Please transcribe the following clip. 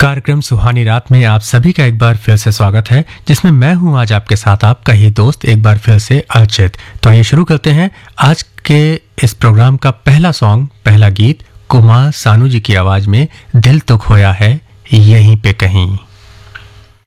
कार्यक्रम सुहानी रात में आप सभी का एक बार फिर से स्वागत है, जिसमें मैं हूं आज आपके साथ आपका ही दोस्त एक बार फिर से अर्चित। तो आइए शुरू करते हैं आज के इस प्रोग्राम का पहला सॉन्ग, पहला गीत कुमार सानू जी की आवाज में दिल तो खोया है यहीं पे कहीं।